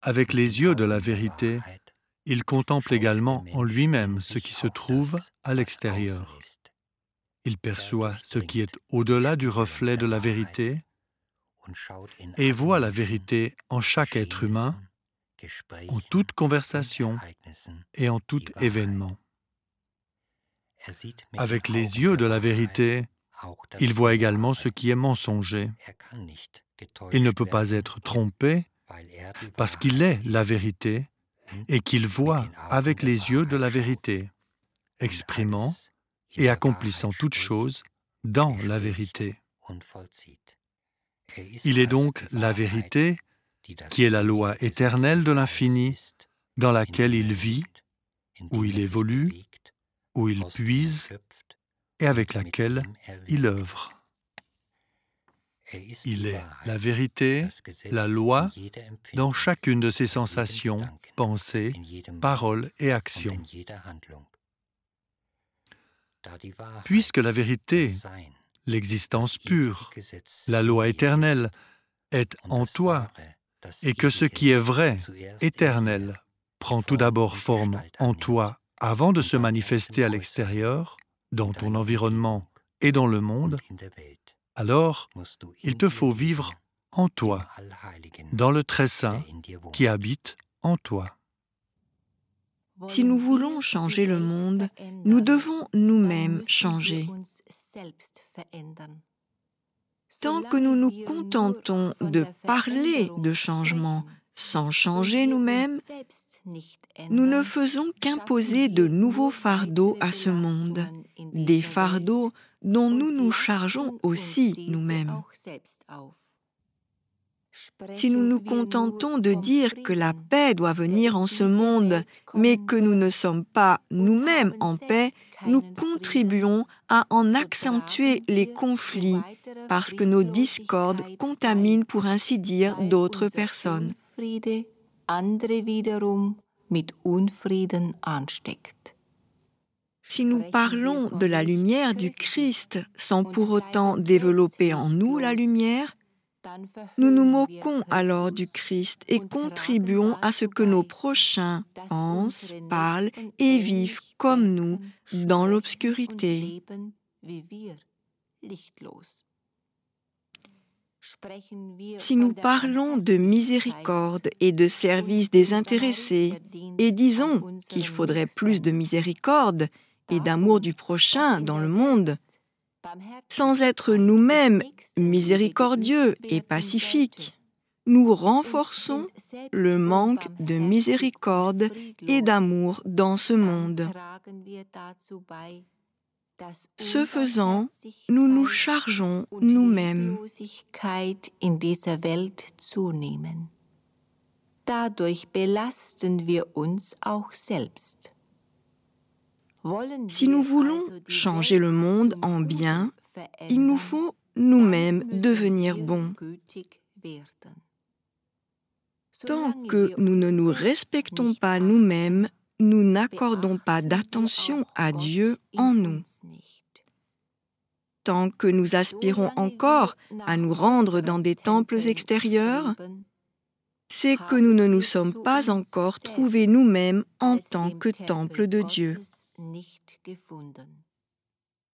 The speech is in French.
Avec les yeux de la vérité, il contemple également en lui-même ce qui se trouve à l'extérieur. Il perçoit ce qui est au-delà du reflet de la vérité et voit la vérité en chaque être humain, en toute conversation et en tout événement. Avec les yeux de la vérité, il voit également ce qui est mensonger. Il ne peut pas être trompé parce qu'il est la vérité et qu'il voit avec les yeux de la vérité, exprimant et accomplissant toutes choses dans la vérité. Il est donc la vérité qui est la loi éternelle de l'infini dans laquelle il vit, où il évolue, où il puise et avec laquelle il œuvre. Il est la vérité, la loi, dans chacune de ses sensations, pensées, paroles et actions. Puisque la vérité, l'existence pure, la loi éternelle, est en toi, et que ce qui est vrai, éternel, prend tout d'abord forme en toi avant de se manifester à l'extérieur, dans ton environnement et dans le monde, alors il te faut vivre en toi, dans le très saint qui habite en toi. Si nous voulons changer le monde, nous devons nous-mêmes changer. Tant que nous nous contentons de parler de changement sans changer nous-mêmes, nous ne faisons qu'imposer de nouveaux fardeaux à ce monde, des fardeaux dont nous nous chargeons aussi nous-mêmes. Si nous nous contentons de dire que la paix doit venir en ce monde, mais que nous ne sommes pas nous-mêmes en paix, nous contribuons à en accentuer les conflits parce que nos discordes contaminent, pour ainsi dire, d'autres personnes. Si nous parlons de la lumière du Christ sans pour autant développer en nous la lumière, nous nous moquons alors du Christ et contribuons à ce que nos prochains pensent, parlent et vivent comme nous dans l'obscurité. Si nous parlons de miséricorde et de service désintéressé et disons qu'il faudrait plus de miséricorde et d'amour du prochain dans le monde, sans être nous-mêmes miséricordieux et pacifiques, nous renforçons le manque de miséricorde et d'amour dans ce monde. Ce faisant, nous nous chargeons nous-mêmes. Si nous voulons changer le monde en bien, il nous faut nous-mêmes devenir bons. Tant que nous ne nous respectons pas nous-mêmes, nous n'accordons pas d'attention à Dieu en nous. Tant que nous aspirons encore à nous rendre dans des temples extérieurs, c'est que nous ne nous sommes pas encore trouvés nous-mêmes en tant que temple de Dieu.